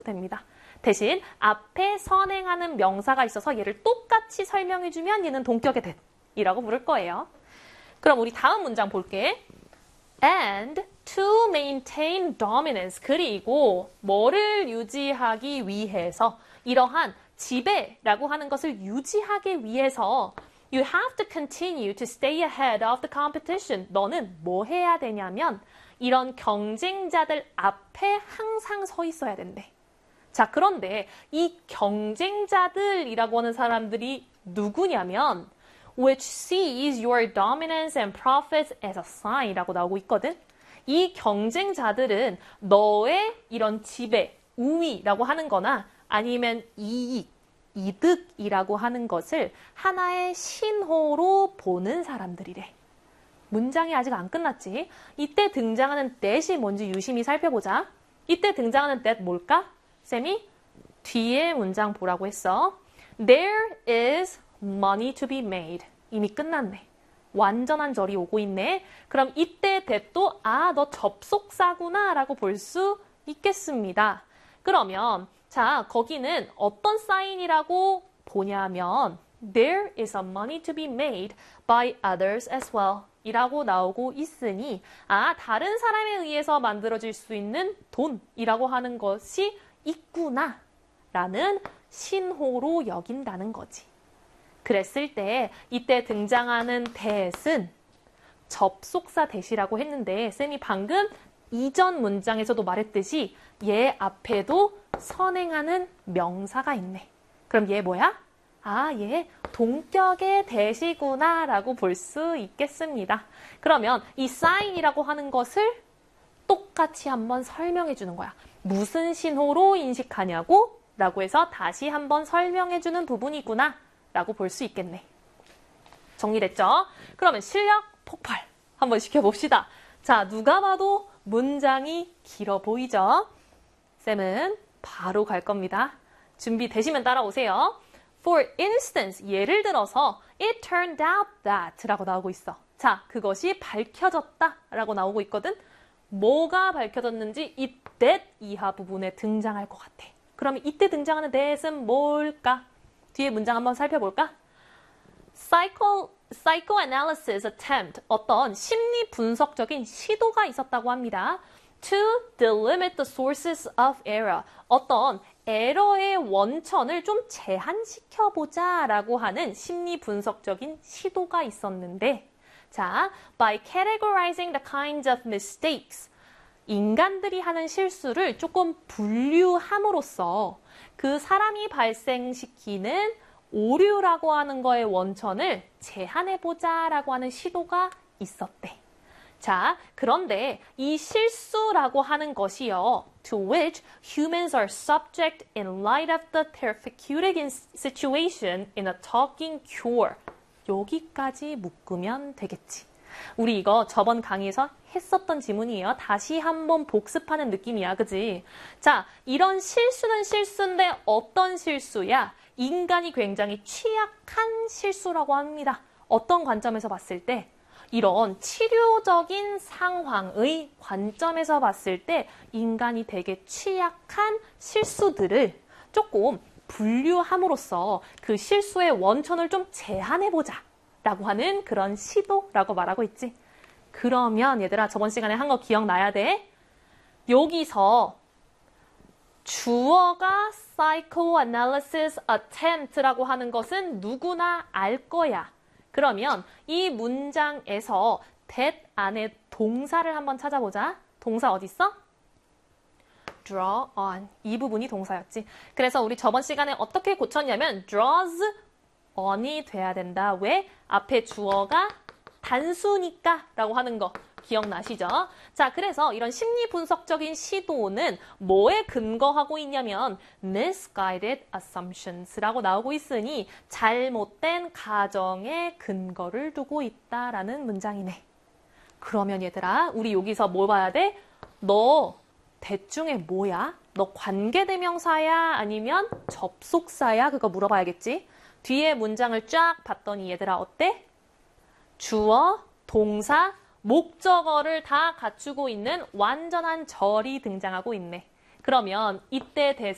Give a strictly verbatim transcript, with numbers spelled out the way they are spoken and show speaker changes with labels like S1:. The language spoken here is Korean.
S1: 됩니다. 대신 앞에 선행하는 명사가 있어서 얘를 똑같이 설명해주면 얘는 동격의 that이라고 부를 거예요. 그럼 우리 다음 문장 볼게. And to maintain dominance. 그리고 뭐를 유지하기 위해서 이러한 지배라고 하는 것을 유지하기 위해서 You have to continue to stay ahead of the competition. 너는 뭐 해야 되냐면 이런 경쟁자들 앞에 항상 서 있어야 된대. 자, 그런데 이 경쟁자들이라고 하는 사람들이 누구냐면 which sees your dominance and profits as a sign이라고 나오고 있거든. 이 경쟁자들은 너의 이런 지배, 우위라고 하는 거나 아니면 이익, 이득이라고 하는 것을 하나의 신호로 보는 사람들이래. 문장이 아직 안 끝났지. 이때 등장하는 that이 뭔지 유심히 살펴보자. 이때 등장하는 that 뭘까? 쌤이 뒤에 문장 보라고 했어. There is money to be made. 이미 끝났네. 완전한 절이 오고 있네. 그럼 이때 that도 아, 너 접속사구나 라고 볼 수 있겠습니다. 그러면 자, 거기는 어떤 사인이라고 보냐면 There is a money to be made by others as well. 이라고 나오고 있으니 아, 다른 사람에 의해서 만들어질 수 있는 돈이라고 하는 것이 있구나 라는 신호로 여긴다는 거지. 그랬을 때 이때 등장하는 that은 접속사 that이라고 했는데 쌤이 방금 이전 문장에서도 말했듯이 얘 앞에도 선행하는 명사가 있네. 그럼 얘 뭐야? 아, 얘 동격의 that이구나 라고 볼 수 있겠습니다. 그러면 이 sign이라고 하는 것을 똑같이 한번 설명해 주는 거야. 무슨 신호로 인식하냐고? 라고 해서 다시 한번 설명해 주는 부분이구나 라고 볼 수 있겠네. 정리됐죠? 그러면 실력 폭발 한번 시켜봅시다. 자, 누가 봐도 문장이 길어 보이죠? 쌤은 바로 갈 겁니다. 준비되시면 따라오세요. For instance, 예를 들어서 it turned out that 라고 나오고 있어. 자, 그것이 밝혀졌다 라고 나오고 있거든. 뭐가 밝혀졌는지 이 that 이하 부분에 등장할 것 같아. 그러면 이때 등장하는 that은 뭘까? 뒤에 문장 한번 살펴볼까? Psycho, psychoanalysis attempt, 어떤 심리 분석적인 시도가 있었다고 합니다. To delimit the sources of error, 어떤 에러의 원천을 좀 제한시켜보자 라고 하는 심리 분석적인 시도가 있었는데 자, by categorizing the kinds of mistakes, 인간들이 하는 실수를 조금 분류함으로써 그 사람이 발생시키는 오류라고 하는 거의 원천을 제한해보자 라고 하는 시도가 있었대. 자, 그런데 이 실수라고 하는 것이요. To which humans are subject in light of the therapeutic situation in a talking cure. 여기까지 묶으면 되겠지. 우리 이거 저번 강의에서 했었던 지문이에요. 다시 한번 복습하는 느낌이야. 그지? 자, 이런 실수는 실수인데 어떤 실수야? 인간이 굉장히 취약한 실수라고 합니다. 어떤 관점에서 봤을 때? 이런 치료적인 상황의 관점에서 봤을 때 인간이 되게 취약한 실수들을 조금 분류함으로써 그 실수의 원천을 좀 제한해보자 라고 하는 그런 시도라고 말하고 있지. 그러면 얘들아 저번 시간에 한 거 기억나야 돼. 여기서 주어가 psychoanalysis attempt라고 하는 것은 누구나 알 거야. 그러면 이 문장에서 that 안에 동사를 한번 찾아보자. 동사 어디 있어? draw on. 이 부분이 동사였지. 그래서 우리 저번 시간에 어떻게 고쳤냐면 draws on이 돼야 된다. 왜? 앞에 주어가 단수니까 라고 하는 거 기억나시죠? 자, 그래서 이런 심리 분석적인 시도는 뭐에 근거하고 있냐면 misguided assumptions라고 나오고 있으니 잘못된 가정에 근거를 두고 있다라는 문장이네. 그러면 얘들아, 우리 여기서 뭐 봐야 돼? 너 대중에 뭐야? 너 관계대명사야? 아니면 접속사야? 그거 물어봐야겠지? 뒤에 문장을 쫙 봤더니 얘들아 어때? 주어, 동사, 목적어를 다 갖추고 있는 완전한 절이 등장하고 있네. 그러면 이때 that은